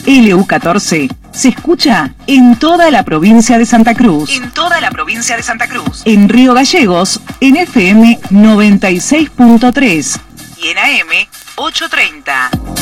LU14 se escucha en toda la provincia de Santa Cruz. En Río Gallegos, en FM 96.3 y en AM 830.